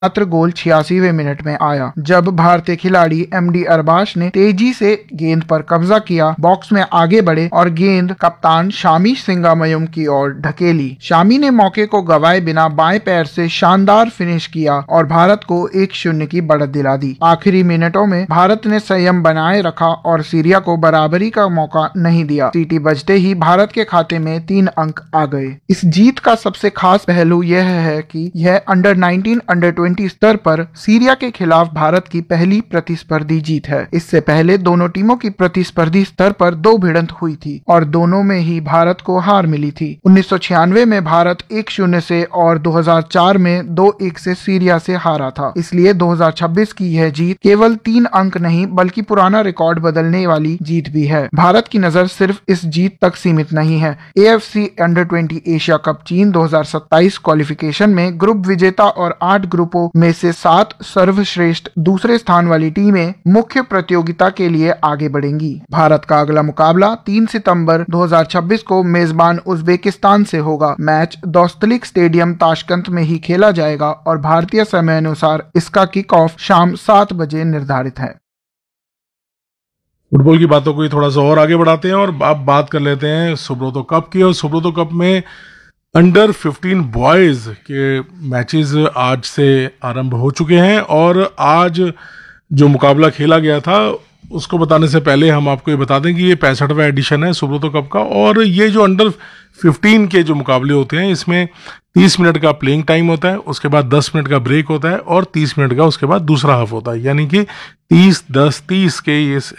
मात्र गोल 86वें मिनट में आया, जब भारतीय खिलाड़ी एमडी अरबाज ने तेजी से गेंद पर कब्जा किया, बॉक्स में आगे बढ़े और गेंद कप्तान शामी सिंघामयुम की ओर ढकेली। शामी ने मौके को गंवाए बिना बाएं पैर से शानदार फिनिश किया और भारत को 1-0 की बढ़त दिला दी। आखिरी मिनटों में भारत ने संयम बनाए रखा और सीरिया को बराबरी का मौका नहीं दिया। सीटी बजते ही भारत के खाते में 3 अंक आ गए। इस जीत का सबसे खास पहलू यह है कि यह अंडर 19, अंडर 20 स्तर पर सीरिया के खिलाफ भारत की पहली प्रतिस्पर्धी जीत है। इससे पहले दोनों टीमों की प्रतिस्पर्धी स्तर पर 2 भिड़ंत हुई थी और दोनों में ही भारत को हार मिली थी। 1996 में भारत 1-0 से और 2004 में 2-1 से सीरिया से हारा था। इसलिए 2026 की यह जीत केवल 3 अंक नहीं बल्कि पुराना रिकॉर्ड बदलने वाली जीत भी है। भारत की नजर सिर्फ इस जीत तक सीमित नहीं है। AFC अंडर 20 एशिया कप चीन 2027 क्वालिफिकेशन में ग्रुप विजेता और 8 ग्रुपों में से 7 सर्वश्रेष्ठ दूसरे स्थान वाली टीमें मुख्य प्रतियोगिता के लिए आगे बढ़ेंगी। भारत का अगला मुकाबला 3 सितंबर 2026 को मेजबान उज्बेकिस्तान से होगा। मैच दोस्तलिक स्टेडियम ताशकंद में ही खेला जाएगा और भारतीय समय अनुसार इसका किक ऑफ शाम 7 बजे निर्धारित है। फुटबॉल की बातों को थोड़ा सा और आगे बढ़ाते हैं और अब बात कर लेते हैं सुब्रोतो कप की। और सुब्रोतो कप में अंडर 15 बॉयज के मैचेस आज से आरंभ हो चुके हैं और आज जो मुकाबला खेला गया था उसको बताने से पहले हम आपको ये बता दें कि ये 65वां एडिशन है सुब्रोतो कप का। और ये जो अंडर 15 के जो मुकाबले होते हैं इसमें 30 मिनट का प्लेइंग टाइम होता है, उसके बाद 10 मिनट का ब्रेक होता है और 30 मिनट का उसके बाद दूसरा हाफ होता है, यानी कि 30-10-30 के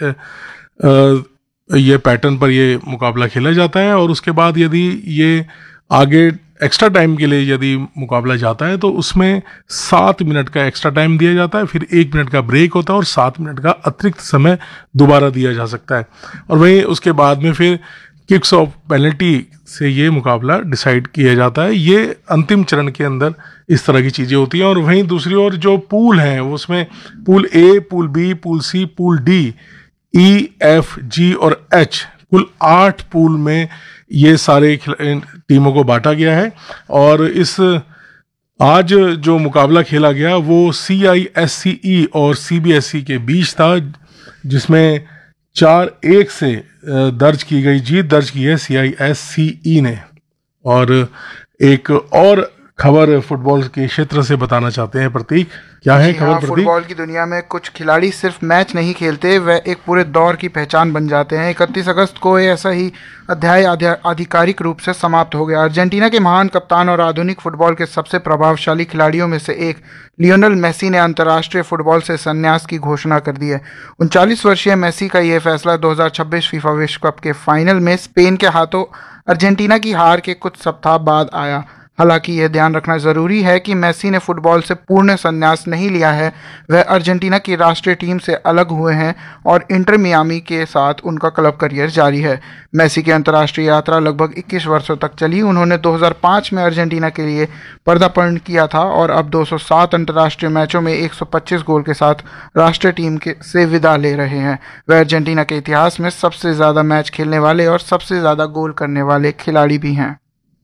ये पैटर्न पर ये मुकाबला खेला जाता है। और उसके बाद यदि ये आगे एक्स्ट्रा टाइम के लिए यदि मुकाबला जाता है तो उसमें 7 मिनट का एक्स्ट्रा टाइम दिया जाता है, फिर 1 मिनट का ब्रेक होता है और 7 मिनट का अतिरिक्त समय दोबारा दिया जा सकता है। और वहीं उसके बाद में फिर किक्स ऑफ पेनल्टी से ये मुकाबला डिसाइड किया जाता है। ये अंतिम चरण के अंदर इस तरह की चीज़ें होती हैं। और वहीं दूसरी ओर जो पूल हैं उसमें pool A, pool B, pool C, pool D, E, F, G और H कुल 8 पूल में ये सारे टीमों को बांटा गया है। और इस आज जो मुकाबला खेला गया वो CISCE और CBSE के बीच था, जिसमें 4-1 से दर्ज की गई जीत दर्ज की है CISCE ने। और एक और खबर फुटबॉल के क्षेत्र से बताना चाहते हैं प्रतीक, क्या है खबर प्रतीक? फुटबॉल की दुनिया में कुछ खिलाड़ी सिर्फ मैच नहीं खेलते, वह एक पूरे दौर की पहचान बन जाते हैं। 31 अगस्त को ऐसा ही अध्याय आधिकारिक रूप से समाप्त हो गया। अर्जेंटीना के महान कप्तान और आधुनिक फुटबॉल के सबसे प्रभावशाली खिलाड़ियों में से एक लियोनेल मेसी ने अंतर्राष्ट्रीय फुटबॉल से संन्यास की घोषणा कर दी है। 39 वर्षीय मेसी का यह फैसला 2026 फीफा विश्व कप के फाइनल में स्पेन के हाथों अर्जेंटीना की हार के कुछ सप्ताह बाद आया। हालांकि यह ध्यान रखना जरूरी है कि मेसी ने फुटबॉल से पूर्ण संन्यास नहीं लिया है। वह अर्जेंटीना की राष्ट्रीय टीम से अलग हुए हैं और इंटर मियामी के साथ उनका क्लब करियर जारी है। मेसी की अंतर्राष्ट्रीय यात्रा लगभग 21 वर्षों तक चली। उन्होंने 2005 में अर्जेंटीना के लिए पदार्पण किया था और अब 207 अंतर्राष्ट्रीय मैचों में 125 गोल के साथ राष्ट्रीय टीम से विदा ले रहे हैं। वह अर्जेंटीना के इतिहास में सबसे ज़्यादा मैच खेलने वाले और सबसे ज़्यादा गोल करने वाले खिलाड़ी भी हैं।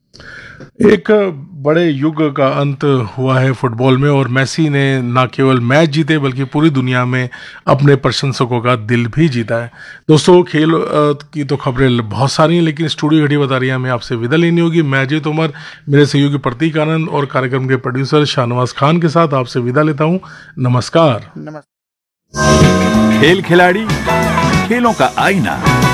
एक बड़े युग का अंत हुआ है फुटबॉल में और मेसी ने न केवल मैच जीते बल्कि पूरी दुनिया में अपने प्रशंसकों का दिल भी जीता है। दोस्तों, खेल की तो खबरें बहुत सारी हैं, लेकिन स्टूडियो घड़ी बता रही है हमें आपसे विदा लेनी होगी। मैं अजय तोमर, मेरे सहयोगी प्रतीक आनंद और कार्यक्रम के प्रोड्यूसर शाहनवाज खान के साथ आपसे विदा लेता हूँ। नमस्कार। खेल खिलाड़ी, खेलों का आईना।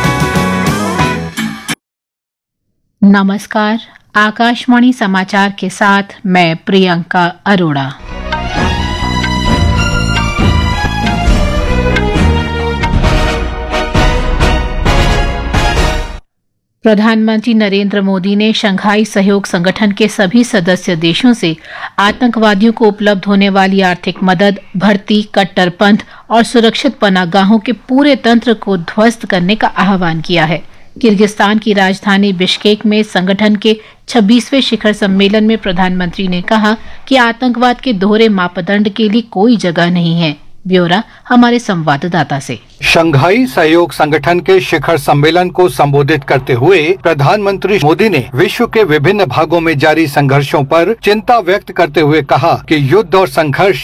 नमस्कार, आकाशवाणी समाचार के साथ मैं प्रियंका अरोड़ा। प्रधानमंत्री नरेंद्र मोदी ने शंघाई सहयोग संगठन के सभी सदस्य देशों से आतंकवादियों को उपलब्ध होने वाली आर्थिक मदद, भर्ती, कट्टरपंथ और सुरक्षित पनाहगाहों के पूरे तंत्र को ध्वस्त करने का आह्वान किया है। किर्गिस्तान की राजधानी बिश्केक में संगठन के 26वें शिखर सम्मेलन में प्रधानमंत्री ने कहा कि आतंकवाद के दोहरे मापदंड के लिए कोई जगह नहीं है। ब्यौरा हमारे संवाददाता से। शंघाई सहयोग संगठन के शिखर सम्मेलन को संबोधित करते हुए प्रधानमंत्री मोदी ने विश्व के विभिन्न भागों में जारी संघर्षों पर चिंता व्यक्त करते हुए कहा कि युद्ध और संघर्ष